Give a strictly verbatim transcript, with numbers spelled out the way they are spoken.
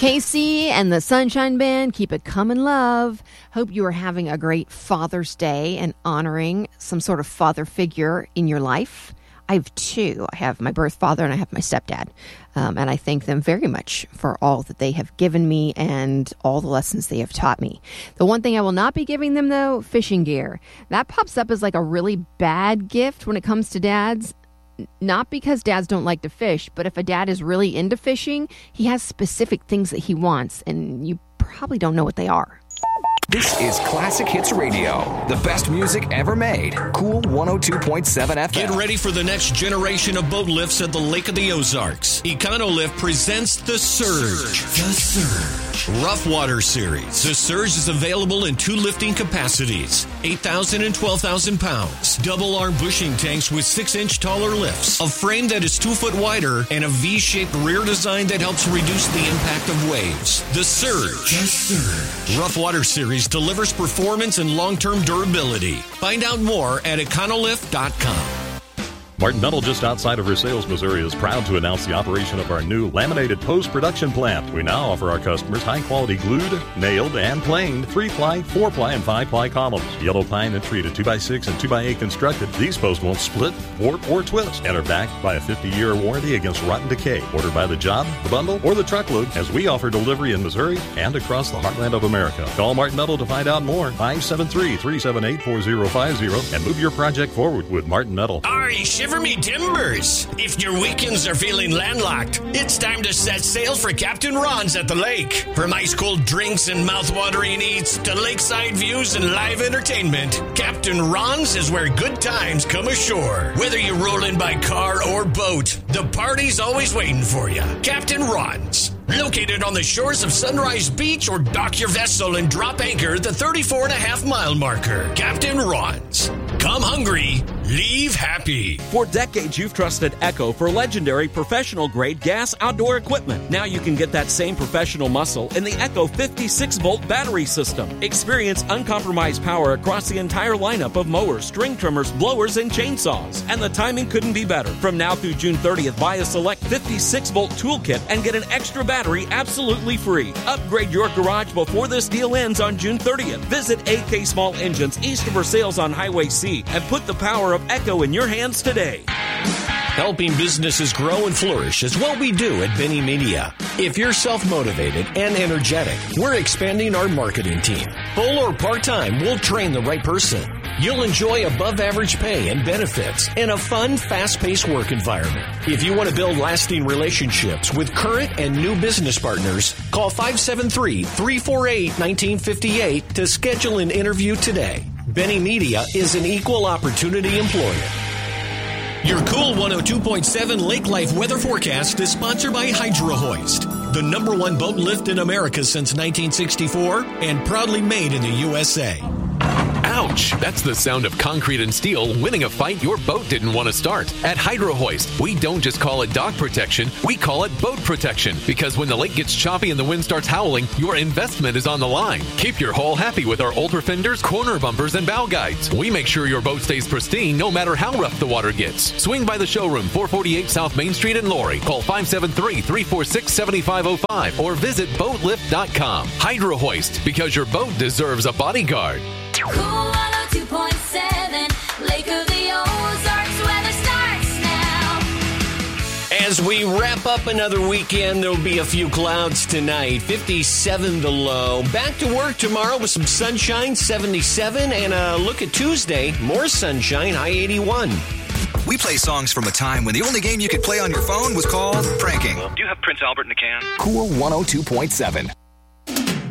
Casey and the Sunshine Band, keep it coming, love. Hope you are having a great Father's Day and honoring some sort of father figure in your life. I have two. I have my birth father and I have my stepdad. Um, and I thank them very much for all that they have given me and all the lessons they have taught me. The one thing I will not be giving them, though, fishing gear. That pops up as like a really bad gift when it comes to dads. Not because dads don't like to fish, but if a dad is really into fishing, he has specific things that he wants, and you probably don't know what they are. This is Classic Hits Radio, the best music ever made. Cool one oh two point seven F M. Get ready for the next generation of boat lifts at the Lake of the Ozarks. Econolift presents The Surge. The Surge. Rough Water Series. The Surge is available in two lifting capacities, eight thousand and twelve thousand pounds. Double arm bushing tanks with six inch taller lifts. A frame that is two foot wider and a V-shaped rear design that helps reduce the impact of waves. The Surge. The Surge. Rough Water Series delivers performance and long-term durability. Find out more at econolift dot com. Martin Metal, just outside of Versailles, Missouri, is proud to announce the operation of our new laminated post-production plant. We now offer our customers high-quality glued, nailed, and planed three-ply, four-ply, and five-ply columns. Yellow pine and treated two by six and two by eight constructed. These posts won't split, warp, or twist and are backed by a fifty-year warranty against rotten decay. Order by the job, the bundle, or the truckload, as we offer delivery in Missouri and across the heartland of America. Call Martin Metal to find out more. five seven three, three seven eight, four zero five zero and move your project forward with Martin Metal. Ari, shiver me timbers. If your weekends are feeling landlocked, it's time to set sail for Captain Ron's at the lake. From ice-cold drinks and mouth-watering eats to lakeside views and live entertainment, Captain Ron's is where good times come ashore. Whether you're rolling by car or boat, the party's always waiting for you. Captain Ron's. Located on the shores of Sunrise Beach, or dock your vessel and drop anchor at the thirty-four and a half mile marker. Captain Ron's. Come hungry, leave happy. For decades, you've trusted Echo for legendary professional-grade gas outdoor equipment. Now you can get that same professional muscle in the Echo fifty-six volt battery system. Experience uncompromised power across the entire lineup of mowers, string trimmers, blowers, and chainsaws. And the timing couldn't be better. From now through June thirtieth, buy a select fifty-six volt toolkit and get an extra battery absolutely free. Upgrade your garage before this deal ends on June thirtieth. Visit A K Small Engines east of Versailles on Highway C and put the power of Echo in your hands today. Helping businesses grow and flourish is what we do at Benny Media. If you're self-motivated and energetic, we're expanding our marketing team. Full or part-time, we'll train the right person. You'll enjoy above-average pay and benefits and a fun, fast-paced work environment. If you want to build lasting relationships with current and new business partners, call five seven three, three four eight, one nine five eight to schedule an interview today. Benny Media is an equal opportunity employer. Your Cool one oh two point seven Lake Life weather forecast is sponsored by Hydro Hoist, the number one boat lift in America since nineteen sixty-four and proudly made in the U S A. Ouch! That's the sound of concrete and steel winning a fight your boat didn't want to start. At Hydro Hoist, we don't just call it dock protection, we call it boat protection. Because when the lake gets choppy and the wind starts howling, your investment is on the line. Keep your hull happy with our ultra fenders, corner bumpers, and bow guides. We make sure your boat stays pristine no matter how rough the water gets. Swing by the showroom, four forty-eight South Main Street in Laurie. Call five seven three, three four six, seven five zero five or visit boat lift dot com. Hydro Hoist, because your boat deserves a bodyguard. Cool one oh two point seven, Lake of the Ozarks, weather starts now. As we wrap up another weekend, there'll be a few clouds tonight. fifty-seven the low. Back to work tomorrow with some sunshine, seventy-seven. And a look at Tuesday, more sunshine, high eighty-one. We play songs from a time when the only game you could play on your phone was called pranking. Do you have Prince Albert in a can? Cool one oh two point seven.